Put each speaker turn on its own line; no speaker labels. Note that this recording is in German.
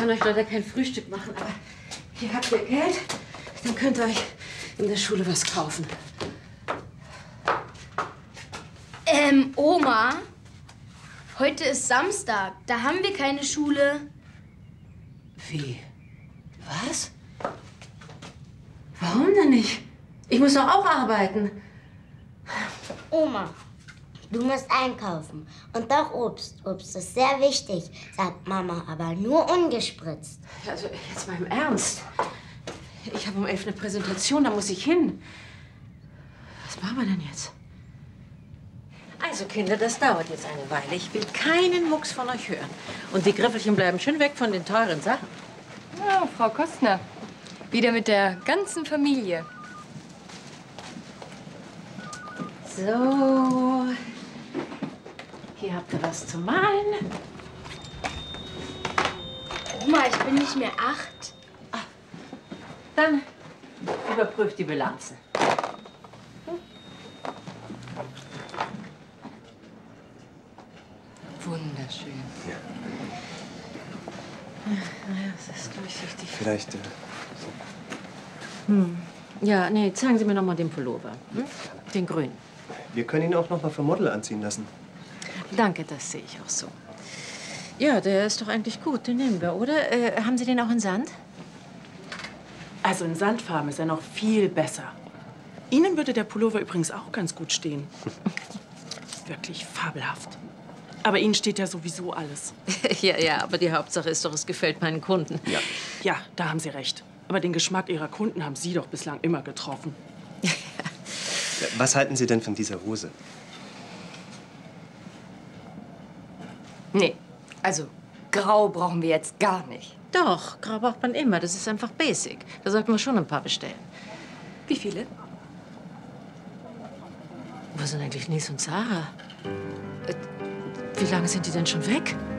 kann euch leider kein Frühstück machen, aber hier habt ihr Geld. Dann könnt ihr euch in der Schule was kaufen.
Oma, heute ist Samstag. Da haben wir keine Schule.
Wie? Was? Warum denn nicht? Ich muss doch auch arbeiten.
Oma, du musst einkaufen. Und auch Obst. Obst ist sehr wichtig, sagt Mama, aber nur ungespritzt.
Also, jetzt mal im Ernst. Ich habe um 11 eine Präsentation, da muss ich hin. Was machen wir denn jetzt? Also, Kinder, das dauert jetzt eine Weile. Ich will keinen Mucks von euch hören. Und die Griffelchen bleiben schön weg von den teuren Sachen.
Ja, Frau Kostner. Wieder mit der ganzen Familie.
So. Hier habt ihr was zum Malen.
Oma, ich bin nicht mehr 8.
Dann überprüft die Bilanzen.
Wunderschön.
Ja, das ist durchsichtig.
Vielleicht,
Ja, nee, zeigen Sie mir noch mal den Pullover. Hm? Den grünen.
wir können ihn auch noch mal vom Model anziehen lassen.
Danke, das sehe ich auch so. Ja, der ist doch eigentlich gut. Den nehmen wir, oder? Haben Sie den auch in Sand?
Also in Sandfarben ist er noch viel besser. Ihnen würde der Pullover übrigens auch ganz gut stehen. Wirklich fabelhaft. Aber Ihnen steht ja sowieso alles.
Ja, aber die Hauptsache ist doch, es gefällt meinen Kunden.
Ja.
Ja, da haben Sie recht. Aber den Geschmack Ihrer Kunden haben Sie doch bislang immer getroffen.
Was halten Sie denn von dieser Hose?
Nee, also grau brauchen wir jetzt gar nicht.
Doch, grau braucht man immer. Das ist einfach basic. Da sollten wir schon ein paar bestellen.
Wie viele?
Wo sind eigentlich Nils und Sarah? Wie lange sind die denn schon weg?